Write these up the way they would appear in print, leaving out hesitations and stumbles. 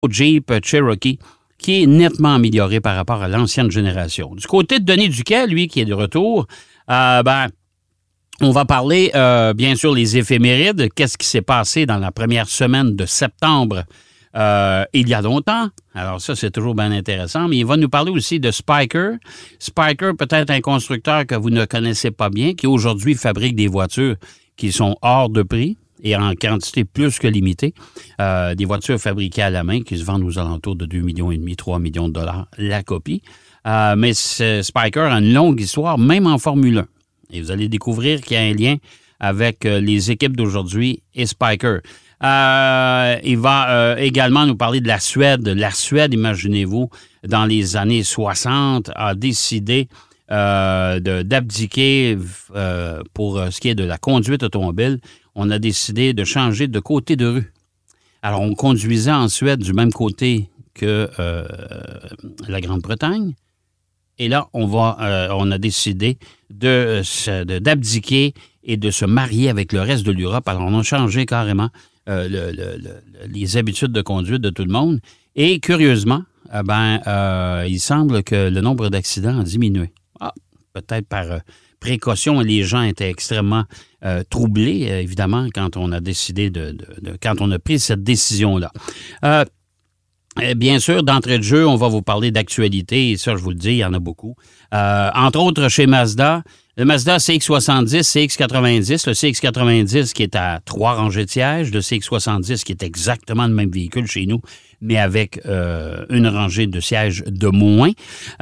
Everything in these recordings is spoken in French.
Jeep Cherokee, qui est nettement amélioré par rapport à l'ancienne génération. Du côté de Denis Duquet, lui, qui est de retour, on va parler, bien sûr, les éphémérides. Qu'est-ce qui s'est passé dans la première semaine de septembre il y a longtemps? Alors ça, c'est toujours bien intéressant. Mais il va nous parler aussi de Spyker. Spyker, peut-être un constructeur que vous ne connaissez pas bien, qui aujourd'hui fabrique des voitures qui sont hors de prix et en quantité plus que limitée. Des voitures fabriquées à la main qui se vendent aux alentours de 2,5 millions, 3 millions de dollars la copie. Mais Spyker a une longue histoire, même en Formule 1. Et vous allez découvrir qu'il y a un lien avec les équipes d'aujourd'hui et Spyker. Il va également nous parler de la Suède. La Suède, imaginez-vous, dans les années 60, a décidé d'abdiquer pour ce qui est de la conduite automobile. On a décidé de changer de côté de rue. Alors, on conduisait en Suède du même côté que la Grande-Bretagne. Et là, on a décidé d'abdiquer et de se marier avec le reste de l'Europe. Alors, on a changé carrément les habitudes de conduite de tout le monde. Et curieusement, il semble que le nombre d'accidents a diminué. Peut-être par précaution. Les gens étaient extrêmement troublés, évidemment, quand on a décidé quand on a pris cette décision-là. Bien sûr, d'entrée de jeu, on va vous parler d'actualité, et ça, je vous le dis, il y en a beaucoup. Entre autres, chez Mazda, le Mazda CX-70, CX-90, le CX-90 qui est à 3 rangées de sièges, le CX-70 qui est exactement le même véhicule chez nous, mais avec une rangée de sièges de moins.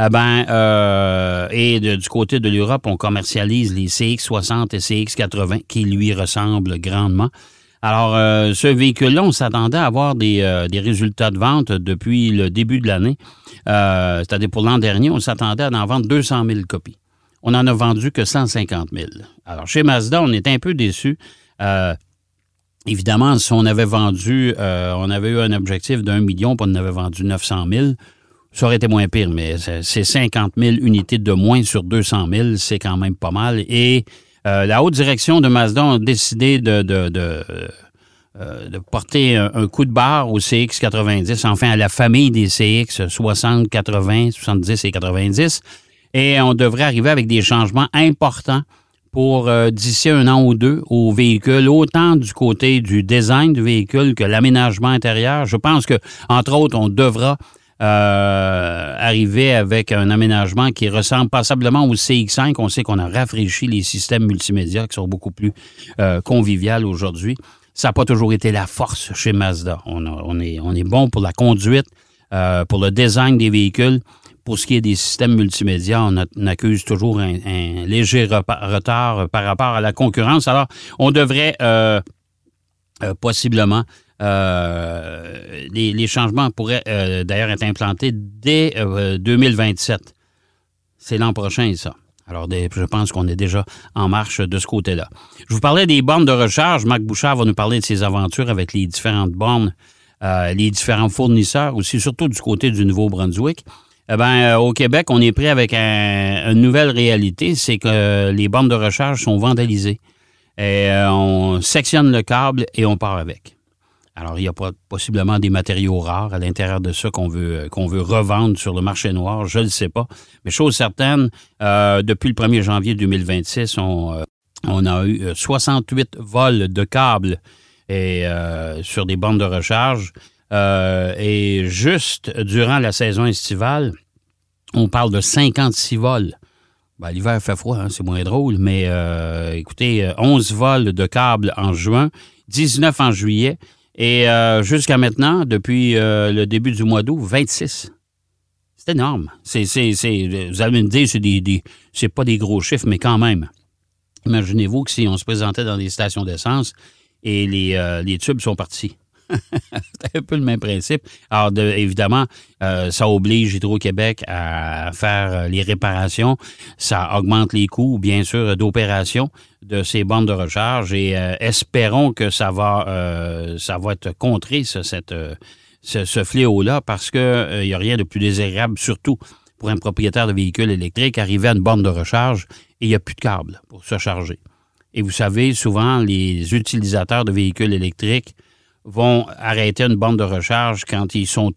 Du côté de l'Europe, on commercialise les CX-60 et CX-80 qui lui ressemblent grandement. Alors, ce véhicule-là, on s'attendait à avoir des résultats de vente depuis le début de l'année. C'est-à-dire pour l'an dernier, on s'attendait à en vendre 200 000 copies. On n'en a vendu que 150 000. Alors, chez Mazda, on était un peu déçus. Évidemment, si on avait vendu, on avait eu un objectif d'1 million, puis on en avait vendu 900 000, ça aurait été moins pire, mais c'est 50 000 unités de moins sur 200 000, c'est quand même pas mal. Et la haute direction de Mazda a décidé de porter un coup de barre au CX-90, enfin à la famille des CX 60, 80, 70 et 90. Et on devrait arriver avec des changements importants pour d'ici un an ou deux au véhicule, autant du côté du design du véhicule que l'aménagement intérieur. Je pense que, entre autres, on devra arriver avec un aménagement qui ressemble passablement au CX-5. On sait qu'on a rafraîchi les systèmes multimédia qui sont beaucoup plus conviviales aujourd'hui. Ça n'a pas toujours été la force chez Mazda. On est bon pour la conduite, pour le design des véhicules. Pour ce qui est des systèmes multimédia, on accuse toujours un léger retard par rapport à la concurrence. Alors, on devrait possiblement... les changements pourraient d'ailleurs être implantés dès 2027. C'est l'an prochain, ça. Alors, je pense qu'on est déjà en marche de ce côté-là. Je vous parlais des bornes de recharge. Marc Bouchard va nous parler de ses aventures avec les différentes bornes, les différents fournisseurs, aussi surtout du côté du Nouveau-Brunswick. Au Québec, on est pris avec une nouvelle réalité, c'est que les bornes de recharge sont vandalisées. Et on sectionne le câble et on part avec. Alors, il y a possiblement des matériaux rares à l'intérieur de ça qu'on veut revendre sur le marché noir, je ne le sais pas. Mais chose certaine, depuis le 1er janvier 2026, on a eu 68 vols de câbles sur des bornes de recharge. Et juste durant la saison estivale, on parle de 56 vols. L'hiver fait froid, c'est moins drôle, mais écoutez, 11 vols de câbles en juin, 19 en juillet, et jusqu'à maintenant, depuis le début du mois d'août, 26. C'est énorme. Vous allez me dire, c'est pas des gros chiffres, mais quand même. Imaginez-vous que si on se présentait dans des stations d'essence et les tubes sont partis. C'est un peu le même principe. Alors, évidemment, ça oblige Hydro-Québec à faire les réparations. Ça augmente les coûts, bien sûr, d'opération de ces bornes de recharge et espérons que ça va être contré, ce fléau-là, parce que y a rien de plus désagréable, surtout pour un propriétaire de véhicule électrique, arriver à une borne de recharge et il n'y a plus de câble pour se charger. Et vous savez, souvent, les utilisateurs de véhicules électriques vont arrêter une borne de recharge quand ils sont